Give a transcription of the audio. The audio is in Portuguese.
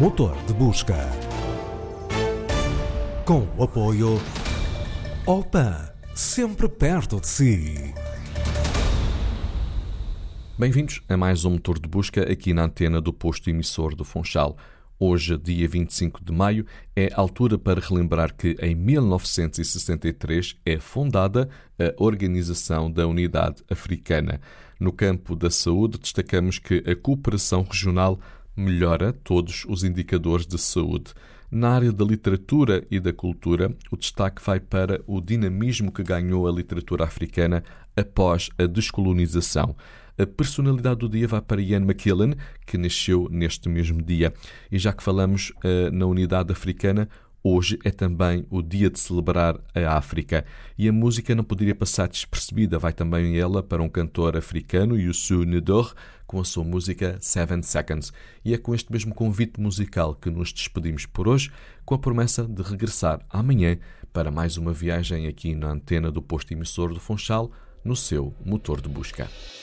motor de busca. Com o apoio Opan, sempre perto de si. Bem-vindos a mais um motor de busca aqui na antena do posto emissor do Funchal. Hoje, dia 25 de maio, é a altura para relembrar que em 1963 é fundada a Organização da Unidade Africana. No campo da saúde, destacamos que a cooperação regional melhora todos os indicadores de saúde. Na área da literatura e da cultura, o destaque vai para o dinamismo que ganhou a literatura africana após a descolonização. A personalidade do dia vai para Ian McKellen, que nasceu neste mesmo dia. E já que falamos na unidade africana, hoje é também o dia de celebrar a África. E a música não poderia passar despercebida. Vai também ela para um cantor africano, Youssou N'Dour, com a sua música 7 Seconds. E é com este mesmo convite musical que nos despedimos por hoje, com a promessa de regressar amanhã para mais uma viagem aqui na antena do posto emissor do Funchal, no seu motor de busca.